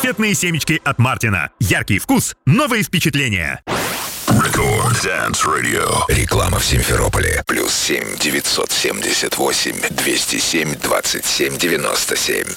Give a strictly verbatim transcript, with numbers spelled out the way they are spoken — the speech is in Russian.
конфетные семечки от Мартина. Яркий вкус, новые впечатления. Рекорд Dance Radio. Реклама в Симферополе. Плюс семь девятьсот семьдесят восемь двести семь двадцать семь девяносто семь.